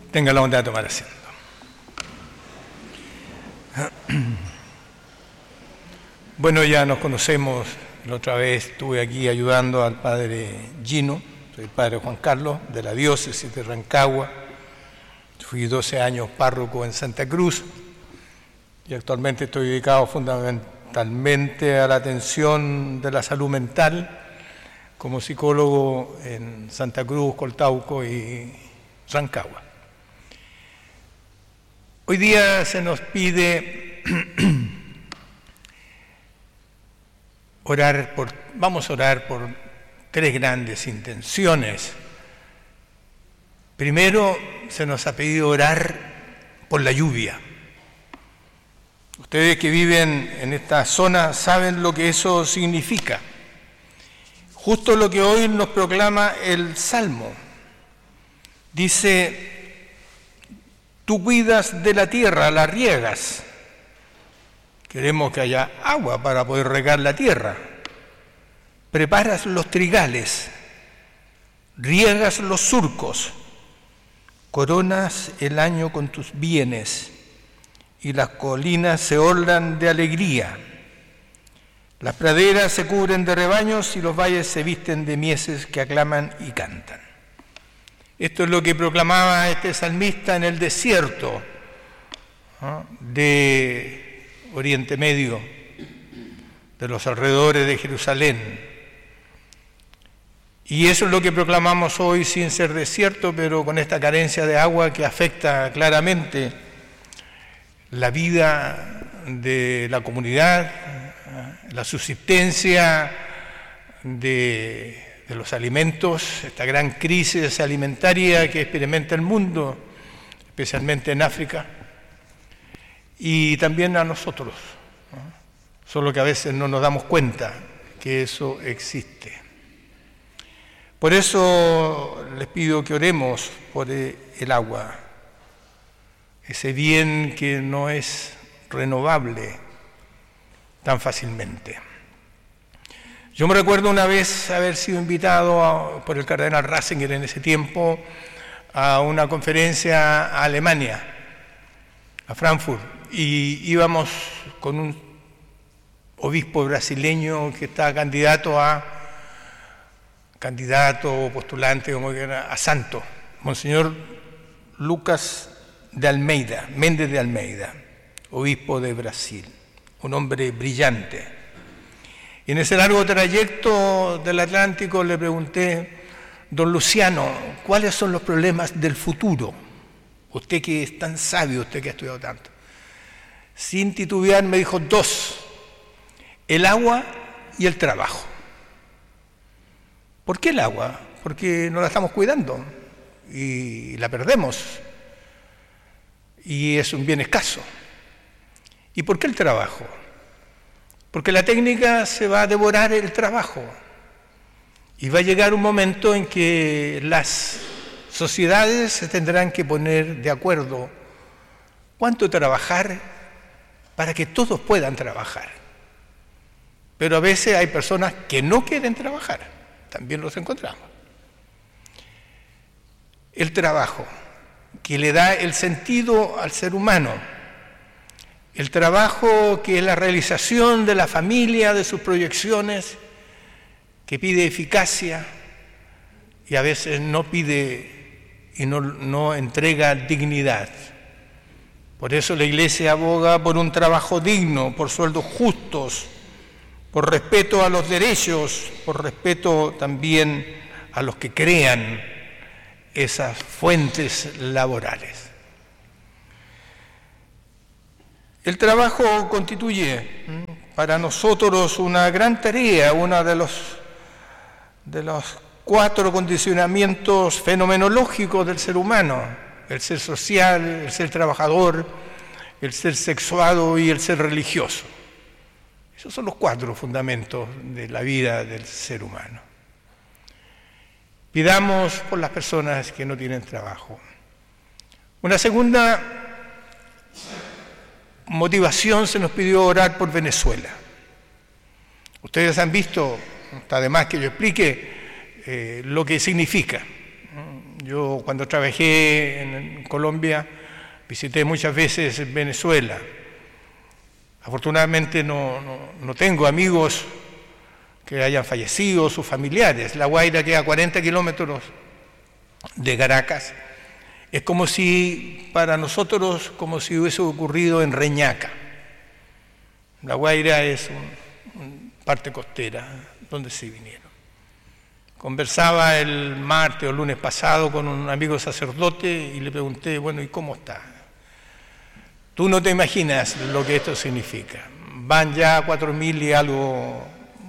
Tenga la bondad de tomar asiento. Bueno, ya nos conocemos. La otra vez estuve aquí ayudando al padre Gino, soy el padre Juan Carlos, de la diócesis de Rancagua. Fui 12 años párroco en Santa Cruz y actualmente estoy dedicado fundamentalmente a la atención de la salud mental como psicólogo en Santa Cruz, Coltauco y Rancagua. Hoy día se nos pide vamos a orar por tres grandes intenciones. Primero, se nos ha pedido orar por la lluvia. Ustedes que viven en esta zona saben lo que eso significa. Justo lo que hoy nos proclama el Salmo. Dice: tú cuidas de la tierra, la riegas. Queremos que haya agua para poder regar la tierra. Preparas los trigales, riegas los surcos, coronas el año con tus bienes, y las colinas se orlan de alegría. Las praderas se cubren de rebaños y los valles se visten de mieses que aclaman y cantan. Esto es lo que proclamaba este salmista en el desierto, ¿no?, de Oriente Medio, de los alrededores de Jerusalén. Y eso es lo que proclamamos hoy sin ser desierto, pero con esta carencia de agua que afecta claramente la vida de la comunidad, la subsistencia de los alimentos, esta gran crisis alimentaria que experimenta el mundo, especialmente en África, y también a nosotros, ¿no? Solo que a veces no nos damos cuenta que eso existe. Por eso les pido que oremos por el agua, ese bien que no es renovable tan fácilmente. Yo me recuerdo una vez haber sido invitado por el cardenal Ratzinger en ese tiempo a una conferencia a Alemania, a Frankfurt, y íbamos con un obispo brasileño que estaba postulante, como que era, a santo, Monseñor Lucas de Almeida, Méndez de Almeida, obispo de Brasil, un hombre brillante. Y en ese largo trayecto del Atlántico le pregunté: don Luciano, ¿cuáles son los problemas del futuro? Usted que es tan sabio, usted que ha estudiado tanto. Sin titubear me dijo dos: el agua y el trabajo. ¿Por qué el agua? Porque no la estamos cuidando y la perdemos y es un bien escaso. ¿Y por qué el trabajo? Porque la técnica se va a devorar el trabajo y va a llegar un momento en que las sociedades se tendrán que poner de acuerdo cuánto trabajar para que todos puedan trabajar. Pero a veces hay personas que no quieren trabajar, también los encontramos. El trabajo, que le da el sentido al ser humano. El trabajo que es la realización de la familia, de sus proyecciones, que pide eficacia y a veces no pide y no entrega dignidad. Por eso la Iglesia aboga por un trabajo digno, por sueldos justos, por respeto a los derechos, por respeto también a los que crean esas fuentes laborales. El trabajo constituye para nosotros una gran tarea, uno de los 4 condicionamientos fenomenológicos del ser humano: el ser social, el ser trabajador, el ser sexuado y el ser religioso. Esos son los 4 fundamentos de la vida del ser humano. Pidamos por las personas que no tienen trabajo. Una segunda motivación: se nos pidió orar por Venezuela. Ustedes han visto, está de más que yo explique lo que significa. Yo cuando trabajé en Colombia visité muchas veces Venezuela. Afortunadamente no tengo amigos que hayan fallecido, sus familiares. La Guaira queda a 40 kilómetros de Caracas. Es como si, para nosotros, como si hubiese ocurrido en Reñaca. La Guaira es una parte costera donde se vinieron. Conversaba el martes o lunes pasado con un amigo sacerdote y le pregunté, bueno, ¿y cómo está? Tú no te imaginas lo que esto significa. Van ya 4.000 y algo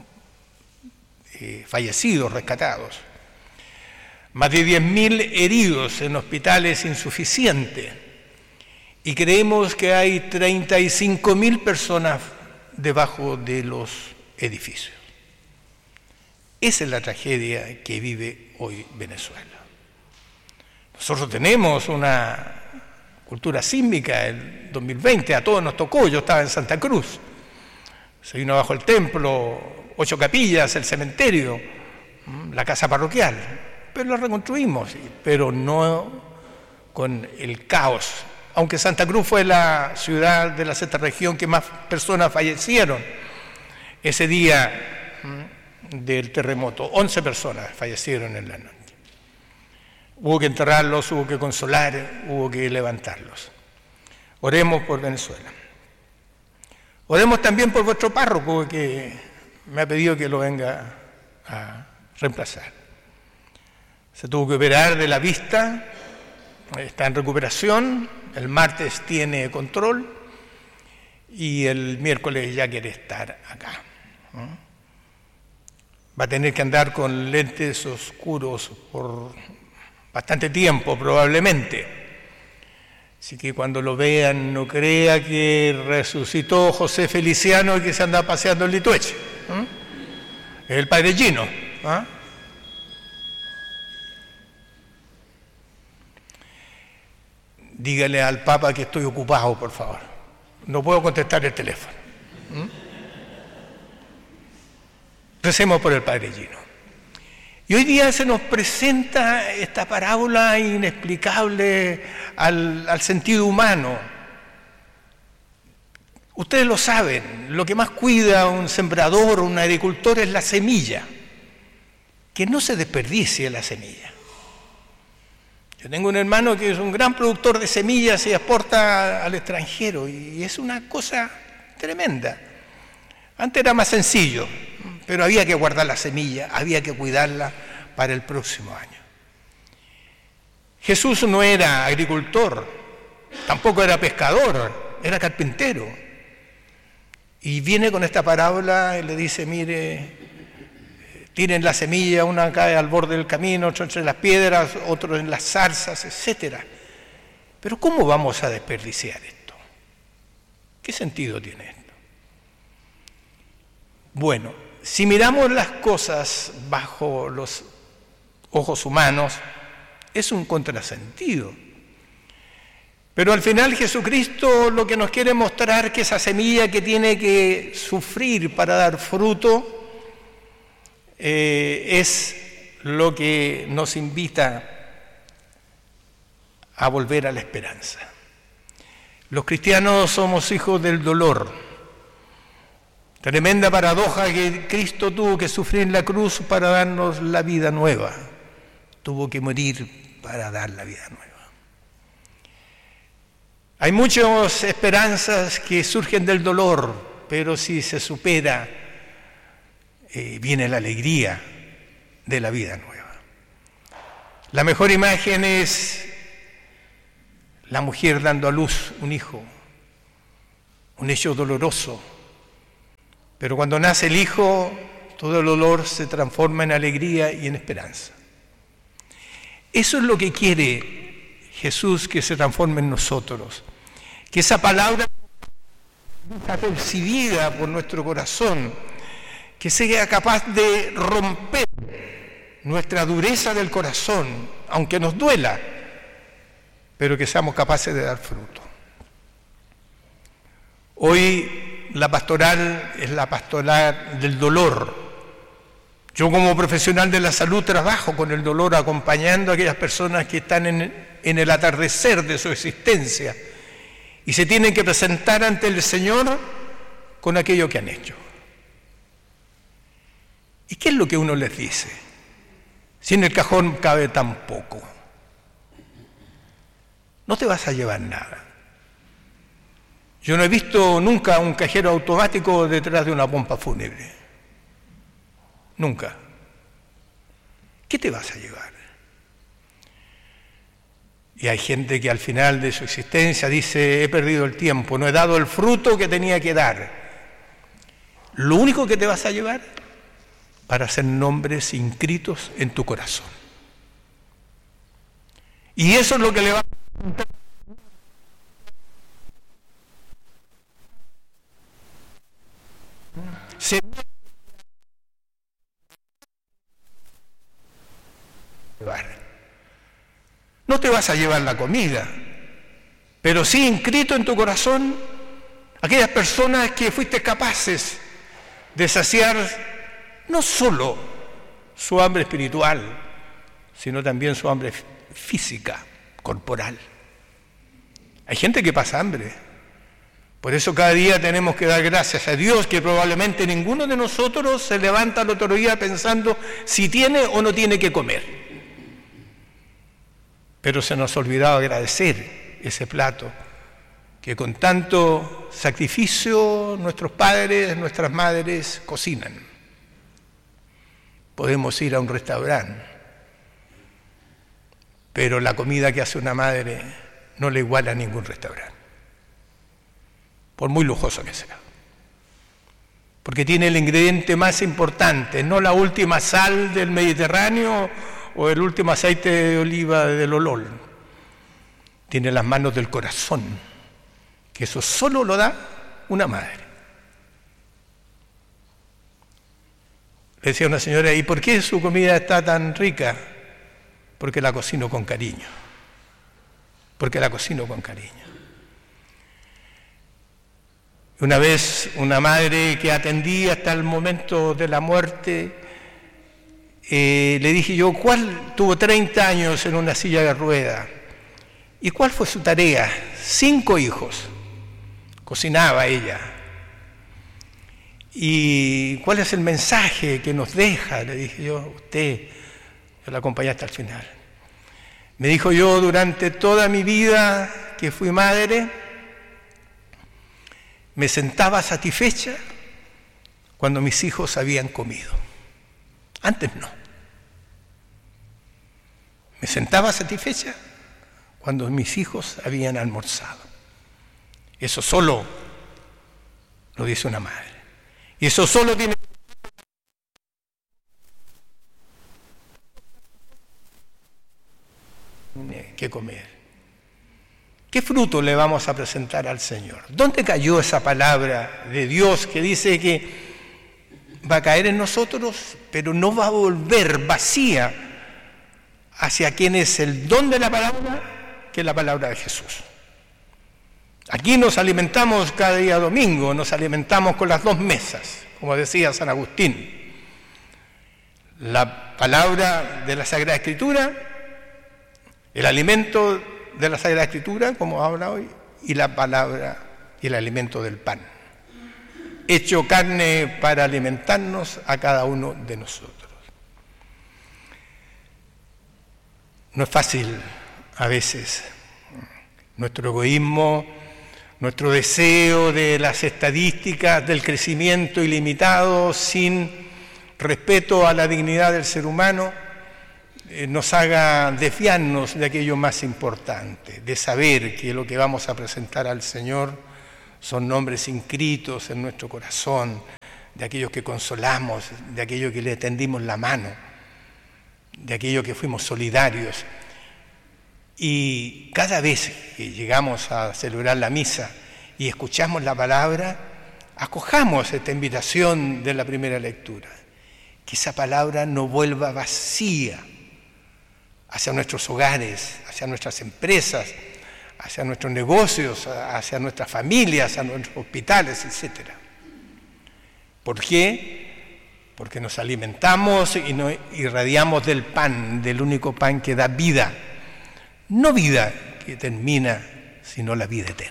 fallecidos, rescatados. Más de 10.000 heridos en hospitales insuficientes. Y creemos que hay 35.000 personas debajo de los edificios. Esa es la tragedia que vive hoy Venezuela. Nosotros tenemos una cultura sísmica. El 2020 a todos nos tocó. Yo estaba en Santa Cruz. Se vino abajo el templo, 8 capillas, el cementerio, la casa parroquial. Pero la reconstruimos, pero no con el caos. Aunque Santa Cruz fue la ciudad de la sexta región que más personas fallecieron ese día del terremoto. 11 personas fallecieron en la noche. Hubo que enterrarlos, hubo que consolar, hubo que levantarlos. Oremos por Venezuela. Oremos también por vuestro párroco que me ha pedido que lo venga a reemplazar. Se tuvo que operar de la vista, está en recuperación, el martes tiene control y el miércoles ya quiere estar acá. Va a tener que andar con lentes oscuros por bastante tiempo probablemente. Así que cuando lo vean no crea que resucitó José Feliciano y que se anda paseando en Litueche. Es el padre Gino. Dígale al Papa que estoy ocupado, por favor. No puedo contestar el teléfono. Recemos por el padre Gino. Y hoy día se nos presenta esta parábola inexplicable al sentido humano. Ustedes lo saben, lo que más cuida un sembrador, un agricultor es la semilla. Que no se desperdicie la semilla. Yo tengo un hermano que es un gran productor de semillas y exporta al extranjero y es una cosa tremenda. Antes era más sencillo, pero había que guardar la semilla, había que cuidarla para el próximo año. Jesús no era agricultor, tampoco era pescador, era carpintero. Y viene con esta parábola y le dice, mire, tiren la semilla, una cae al borde del camino, otro entre las piedras, otro en las zarzas, etc. Pero ¿cómo vamos a desperdiciar esto? ¿Qué sentido tiene esto? Bueno, si miramos las cosas bajo los ojos humanos, es un contrasentido. Pero al final Jesucristo lo que nos quiere mostrar es que esa semilla que tiene que sufrir para dar fruto es lo que nos invita a volver a la esperanza. Los cristianos somos hijos del dolor. Tremenda paradoja que Cristo tuvo que sufrir en la cruz para darnos la vida nueva. Tuvo que morir para dar la vida nueva. Hay muchas esperanzas que surgen del dolor, pero si se supera, viene la alegría de la vida nueva. La mejor imagen es la mujer dando a luz un hijo, un hecho doloroso. Pero cuando nace el hijo, todo el dolor se transforma en alegría y en esperanza. Eso es lo que quiere Jesús que se transforme en nosotros. Que esa palabra sea percibida por nuestro corazón, que sea capaz de romper nuestra dureza del corazón, aunque nos duela, pero que seamos capaces de dar fruto. Hoy la pastoral es la pastoral del dolor, Yo como profesional de la salud trabajo con el dolor acompañando a aquellas personas que están en el atardecer de su existencia y se tienen que presentar ante el Señor con aquello que han hecho. ¿Y qué es lo que uno les dice? Si en el cajón cabe tan poco. No te vas a llevar nada. Yo no he visto nunca un cajero automático detrás de una pompa fúnebre. Nunca. ¿Qué te vas a llevar? Y hay gente que al final de su existencia dice, he perdido el tiempo, no he dado el fruto que tenía que dar. Lo único que te vas a llevar para hacer nombres inscritos en tu corazón. Y eso es lo que le va a preguntar. No te vas a llevar la comida, pero sí inscrito en tu corazón aquellas personas que fuiste capaces de saciar no solo su hambre espiritual, sino también su hambre física, corporal. Hay gente que pasa hambre. Por eso cada día tenemos que dar gracias a Dios que probablemente ninguno de nosotros se levanta al otro día pensando si tiene o no tiene que comer. Pero se nos ha olvidado agradecer ese plato que con tanto sacrificio nuestros padres, nuestras madres cocinan. Podemos ir a un restaurante, pero la comida que hace una madre no le iguala a ningún restaurante, por muy lujoso que sea. Porque tiene el ingrediente más importante, no la última sal del Mediterráneo o el último aceite de oliva del Olol. Tiene las manos del corazón, que eso solo lo da una madre. Le decía una señora, ¿y por qué su comida está tan rica? Porque la cocino con cariño. Porque la cocino con cariño. Una vez una madre que atendí hasta el momento de la muerte, le dije yo, ¿cuál tuvo 30 años en una silla de ruedas? ¿Y cuál fue su tarea? 5 hijos. Cocinaba ella. ¿Y cuál es el mensaje que nos deja? Le dije yo, yo la acompañé hasta el final. Me dijo yo, durante toda mi vida que fui madre, me sentaba satisfecha cuando mis hijos habían comido. Antes no. Me sentaba satisfecha cuando mis hijos habían almorzado. Eso solo lo dice una madre. Y eso solo tiene que comer. ¿Qué fruto le vamos a presentar al Señor? ¿Dónde cayó esa palabra de Dios que dice que va a caer en nosotros, pero no va a volver vacía hacia quien es el don de la palabra, que es la palabra de Jesús? Aquí nos alimentamos cada día domingo, nos alimentamos con las 2 mesas, como decía San Agustín. La palabra de la Sagrada Escritura, el alimento de la Sagrada Escritura, como habla hoy, y la palabra y el alimento del pan, hecho carne para alimentarnos a cada uno de nosotros. No es fácil a veces. Nuestro egoísmo, nuestro deseo de las estadísticas del crecimiento ilimitado sin respeto a la dignidad del ser humano, nos haga desviarnos de aquello más importante, de saber que lo que vamos a presentar al Señor son nombres inscritos en nuestro corazón, de aquellos que consolamos, de aquellos que le tendimos la mano, de aquellos que fuimos solidarios. Y cada vez que llegamos a celebrar la misa y escuchamos la palabra, acojamos esta invitación de la primera lectura, que esa palabra no vuelva vacía hacia nuestros hogares, hacia nuestras empresas, hacia nuestros negocios, hacia nuestras familias, a nuestros hospitales, etc. ¿Por qué? porque nos alimentamos y nos irradiamos del pan, del único pan que da vida, no vida que termina, sino la vida eterna.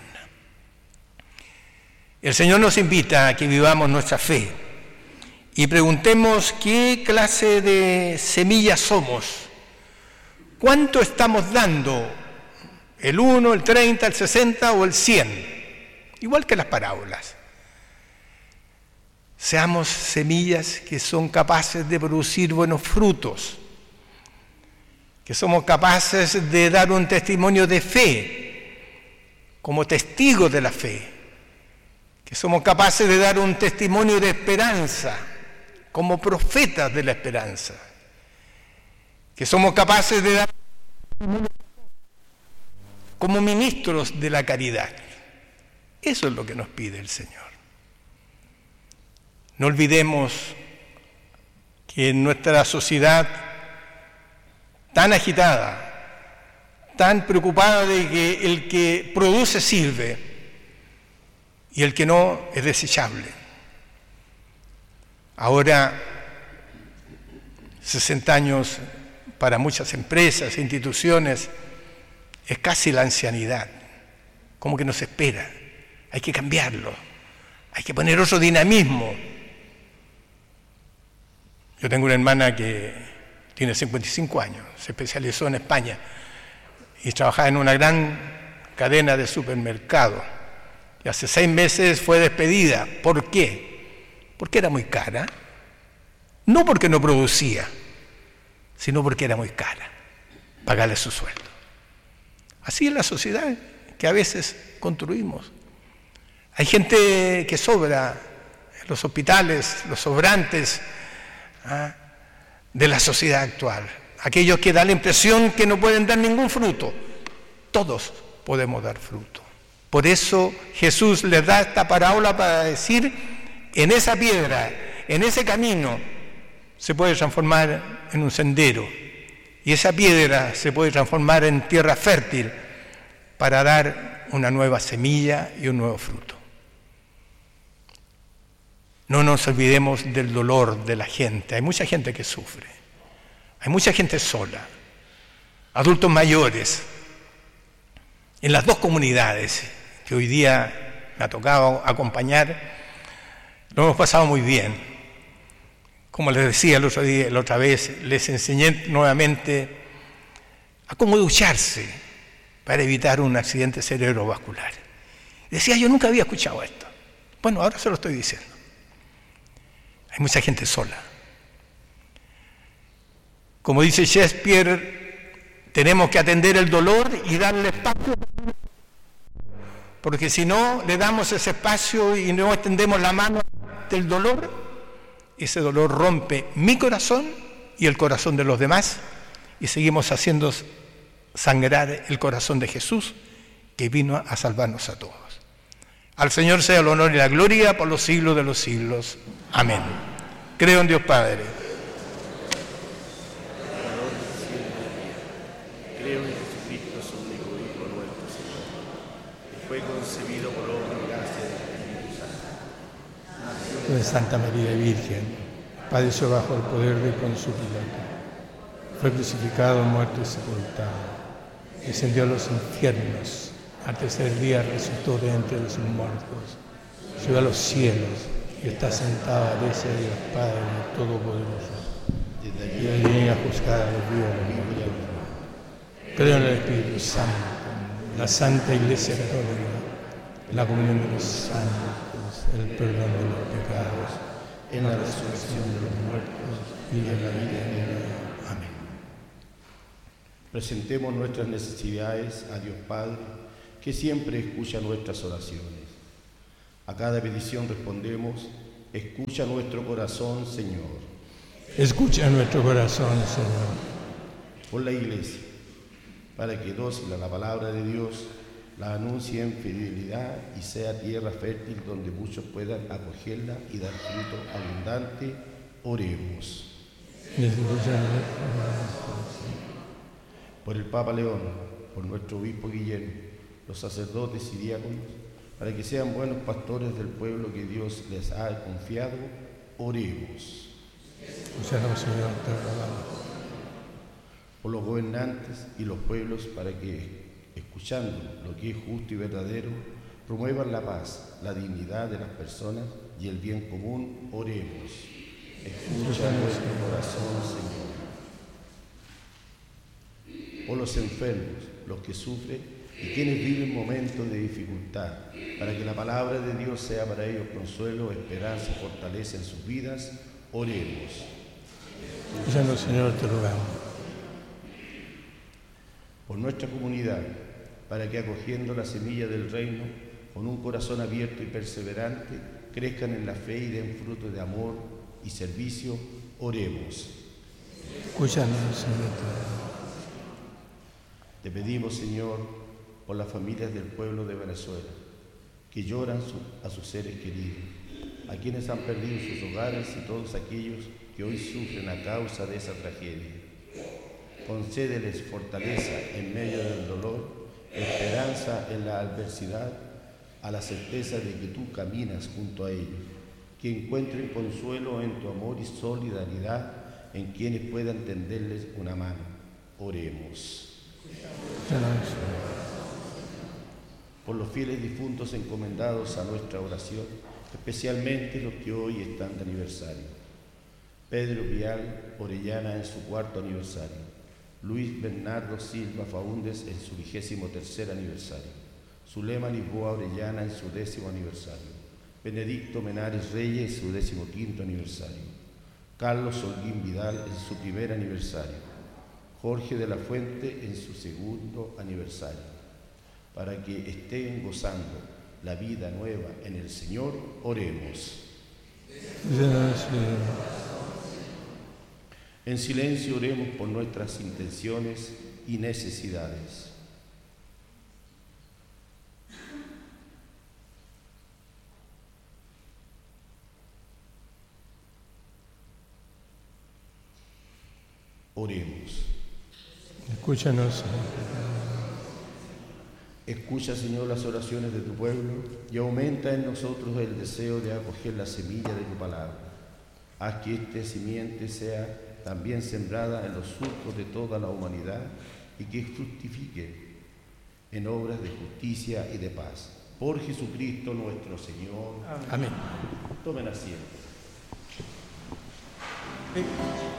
El Señor nos invita a que vivamos nuestra fe y preguntemos qué clase de semillas somos, cuánto estamos dando, el 1, el 30, el 60 o el 100, igual que las parábolas. Seamos semillas que son capaces de producir buenos frutos, que somos capaces de dar un testimonio de fe, como testigos de la fe, que somos capaces de dar un testimonio de esperanza, como profetas de la esperanza, que somos capaces de dar como ministros de la caridad. Eso es lo que nos pide el Señor. No olvidemos que en nuestra sociedad tan agitada, tan preocupada de que el que produce sirve y el que no es desechable. Ahora, 60 años para muchas empresas e instituciones es casi la ancianidad, como que nos espera. Hay que cambiarlo, hay que poner otro dinamismo. Yo tengo una hermana que tiene 55 años, se especializó en España y trabajaba en una gran cadena de supermercados. Y hace 6 meses fue despedida. ¿Por qué? Porque era muy cara. No porque no producía, sino porque era muy cara pagarle su sueldo. Así es la sociedad que a veces construimos. Hay gente que sobra en los hospitales, los sobrantes de la sociedad actual. Aquellos que dan la impresión que no pueden dar ningún fruto. Todos podemos dar fruto. Por eso Jesús les da esta parábola para decir, en esa piedra, en ese camino, se puede transformar en un sendero. Y esa piedra se puede transformar en tierra fértil para dar una nueva semilla y un nuevo fruto. No nos olvidemos del dolor de la gente. Hay mucha gente que sufre. Hay mucha gente sola. Adultos mayores. En las 2 comunidades que hoy día me ha tocado acompañar, lo hemos pasado muy bien. Como les decía la otra vez, les enseñé nuevamente a cómo ducharse para evitar un accidente cerebrovascular. Decía, yo nunca había escuchado esto. Bueno, ahora se lo estoy diciendo. Hay mucha gente sola. Como dice Shakespeare, tenemos que atender el dolor y darle espacio, porque si no le damos ese espacio y no extendemos la mano del dolor, ese dolor rompe mi corazón y el corazón de los demás y seguimos haciendo sangrar el corazón de Jesús, que vino a salvarnos a todos. Al Señor sea el honor y la gloria por los siglos de los siglos. Amén. Creo en Dios Padre. Creo en Jesucristo, su único Hijo, nuestro Señor, que fue concebido por obra y gracia del Espíritu Santo. De Santa María Virgen, padeció bajo el poder de Poncio Pilato, fue crucificado, muerto y sepultado, descendió a los infiernos, al tercer día resucitó de entre los muertos, subió a los cielos y está sentado a la derecha de Dios Padre Todopoderoso, y hoy viene a juzgar a los vivos y a los muertos. Creo en el Espíritu Santo, la Santa Iglesia Católica, la comunión de los santos, el perdón de los pecados, en la resurrección de los muertos y en la vida eterna. Amén. Presentemos nuestras necesidades a Dios Padre, que siempre escucha nuestras oraciones. A cada petición respondemos, escucha nuestro corazón, Señor. Escucha nuestro corazón, Señor. Por la Iglesia, para que dócil a la palabra de Dios, la anuncie en fidelidad y sea tierra fértil donde muchos puedan acogerla y dar fruto abundante, oremos. Por el Papa León, por nuestro obispo Guillermo, los sacerdotes y diáconos, para que sean buenos pastores del pueblo que Dios les ha confiado, oremos. Escúchanos, Señor, te rogamos. Por los gobernantes y los pueblos, para que, escuchando lo que es justo y verdadero, promuevan la paz, la dignidad de las personas y el bien común. Oremos. Escucha nuestro corazón, Señor. Por los enfermos, los que sufren y quienes viven momentos de dificultad, para que la palabra de Dios sea para ellos consuelo, esperanza y fortaleza en sus vidas. Oremos. Escúchanos, Señor, te rogamos. Por nuestra comunidad, para que acogiendo la semilla del reino, con un corazón abierto y perseverante, crezcan en la fe y den fruto de amor y servicio. Oremos. Escúchanos, Señor. Te pedimos, Señor, por las familias del pueblo de Venezuela, que lloran a sus seres queridos, a quienes han perdido sus hogares y todos aquellos que hoy sufren a causa de esa tragedia. Concédeles fortaleza en medio del dolor, esperanza en la adversidad, a la certeza de que tú caminas junto a ellos, que encuentren consuelo en tu amor y solidaridad en quienes puedan tenderles una mano. Oremos. Por los fieles difuntos encomendados a nuestra oración, especialmente los que hoy están de aniversario. Pedro Vial Orellana en su 4º aniversario. Luis Bernardo Silva Faúndez en su 23º aniversario. Zulema Lisboa Orellana en su 10º aniversario. Benedicto Menares Reyes en su 15º aniversario. Carlos Holguín Vidal en su 1er aniversario. Jorge de la Fuente en su 2º aniversario, para que estén gozando la vida nueva en el Señor. Oremos. En silencio oremos por nuestras intenciones y necesidades. Oremos. Escúchanos, Señor. Escucha, Señor, las oraciones de tu pueblo y aumenta en nosotros el deseo de acoger la semilla de tu palabra. Haz que esta simiente sea también sembrada en los surcos de toda la humanidad y que fructifique en obras de justicia y de paz. Por Jesucristo nuestro Señor. Amén. Tomen asiento.